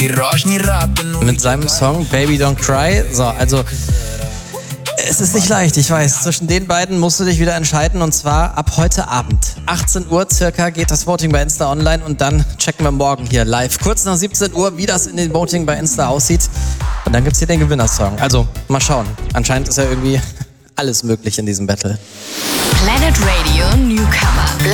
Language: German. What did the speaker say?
Mit seinem Song Baby Don't Cry. So, also es ist nicht leicht, ich weiß. Zwischen den beiden musst du dich wieder entscheiden und zwar ab heute Abend. 18 Uhr circa geht das Voting bei Insta online und dann checken wir morgen hier live. Kurz nach 17 Uhr, wie das in den Voting bei Insta aussieht. Und dann gibt's hier den Gewinnersong. Also, mal schauen. Anscheinend ist ja irgendwie alles möglich in diesem Battle. Planet Radio Newcomer.